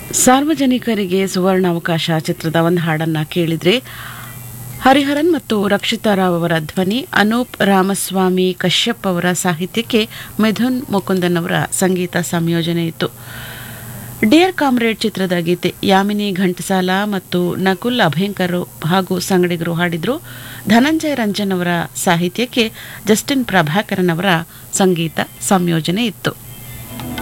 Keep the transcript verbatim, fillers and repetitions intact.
ಸಾರ್ವಜನಿಕರಿಗೆ ಸುವರ್ಣಾವಕಾಶ ಚಿತ್ರದ ಒಂದು ಹಾಡನ್ನ ಕೇಳಿದ್ರೆ ಹರಿಹರನ್ ಮತ್ತು ರಕ್ಷಿತಾ ರಾವ್ ಅವರ ಧ್ವನಿ, ಅನೂಪ್ ರಾಮಸ್ವಾಮಿ ಕಶ್ಯಪ್ ಅವರ ಸಾಹಿತ್ಯಕ್ಕೆ ಮಿಥುನ್ ಮುಕುಂದನ್ ಅವರ ಸಂಗೀತ ಸಂಯೋಜನೆ ಇತ್ತು. ಡಿಯರ್ ಕಾಮ್ರೇಡ್ ಚಿತ್ರದ ಗೀತೆ ಯಾಮಿನಿ ಘಂಟಸಾಲ ಮತ್ತು ನಕುಲ್ ಅಭಯಂಕರ್ ಹಾಗೂ ಸಂಗಡಿಗರು ಹಾಡಿದ್ರು. ಧನಂಜಯ ರಂಜನ್ ಅವರ ಸಾಹಿತ್ಯಕ್ಕೆ ಜಸ್ಟಿನ್ ಪ್ರಭಾಕರನ್ ಅವರ ಸಂಗೀತ ಸಂಯೋಜನೆ ಇತ್ತು.